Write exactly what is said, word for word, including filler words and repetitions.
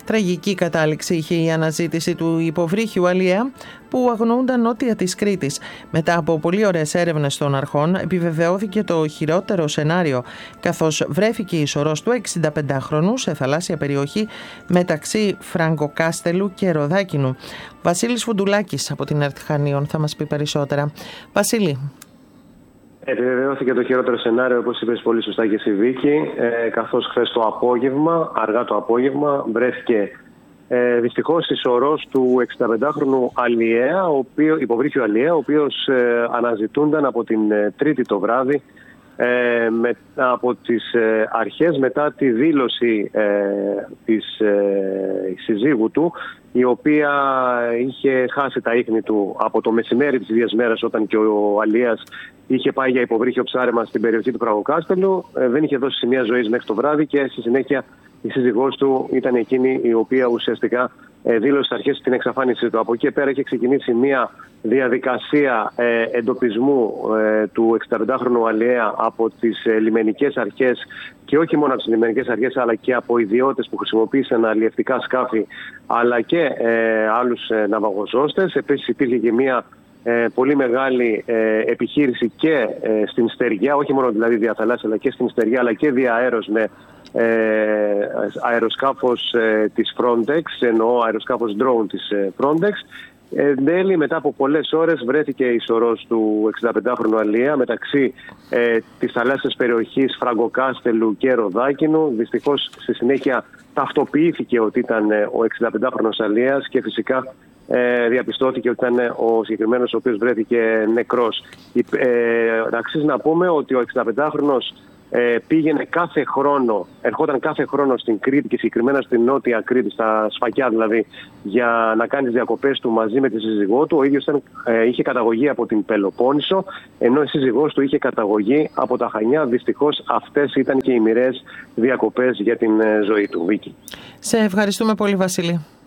Τραγική κατάληξη είχε η αναζήτηση του υποβρύχιου αλιέα που αγνοούνταν νότια της Κρήτης. Μετά από πολύ ωραίες έρευνες των αρχών επιβεβαιώθηκε το χειρότερο σενάριο, καθώς βρέθηκε η σωρός του εξηνταπεντάχρονου σε θαλάσσια περιοχή μεταξύ Φραγκοκάστελου και Ροδάκινου. Βασίλης Φουντουλάκης από την ΕΡΤ Χανίων θα μας πει περισσότερα. Βασίλη. Επιβεβαιώθηκε το χειρότερο σενάριο, όπως είπες πολύ σωστά και εσύ, Βίκη, ε, καθώς χθες το απόγευμα, αργά το απόγευμα, βρέθηκε ε, δυστυχώς η σωρός του εξηνταπεντάχρονου αλιέα, ο οποίο, υποβρύχιου αλιέα, ο οποίος ε, αναζητούνταν από την ε, Τρίτη το βράδυ ε, με, από τις ε, αρχές μετά τη δήλωση ε, της ε, συζύγου του, η οποία είχε χάσει τα ίχνη του από το μεσημέρι της ίδιας μέρας, όταν και ο αλιέας είχε πάει για υποβρύχιο ψάρεμα στην περιοχή του Φραγκοκάστελου. Ε, δεν είχε δώσει σημεία ζωής μέχρι το βράδυ και στη συνέχεια η σύζυγός του ήταν εκείνη η οποία ουσιαστικά ε, δήλωσε στις αρχές την εξαφάνισή του. Από εκεί πέρα είχε ξεκινήσει μια διαδικασία ε, εντοπισμού ε, του εξηνταπεντάχρονου αλιέα από τις ε, λιμενικές αρχές, και όχι μόνο από τις λιμενικές αρχές αλλά και από ιδιώτες που χρησιμοποίησαν αλλιευτικά σκάφη, αλλά και ε, άλλους ε, ναυαγοζώστες. Επίσης υπήρχε και μια Ε, πολύ μεγάλη ε, επιχείρηση και ε, στην Στεριά, όχι μόνο δηλαδή διαθαλάσσια αλλά και στην Στεριά, αλλά και διαέρος με ε, αεροσκάφος ε, της Frontex, εννοώ αεροσκάφος drone της ε, Frontex. Εν τέλει, μετά από πολλές ώρες βρέθηκε η σωρός του εξηνταπεντάχρονου αλιέα μεταξύ ε, της θαλάσσιας περιοχής Φραγκοκάστελου και Ροδάκινου. Δυστυχώς στη συνέχεια ταυτοποιήθηκε ότι ήταν ε, ο εξηνταπεντάχρονος αλιέας και φυσικά Ε, διαπιστώθηκε ότι ήταν ο συγκεκριμένος ο οποίος βρέθηκε νεκρός. Ε, αξίζει να πούμε ότι ο εξηνταπεντάχρονος ε, πήγαινε κάθε χρόνο, ερχόταν κάθε χρόνο στην Κρήτη και συγκεκριμένα στην Νότια Κρήτη, στα Σφακιά δηλαδή, για να κάνει τις διακοπές του μαζί με τη σύζυγό του. Ο ίδιος ήταν, ε, είχε καταγωγή από την Πελοπόννησο, ενώ η σύζυγός του είχε καταγωγή από τα Χανιά. Δυστυχώς αυτές ήταν και οι μοιραίες διακοπές για την ε, ζωή του. Βίκη. Σε ευχαριστούμε πολύ, Βασίλη.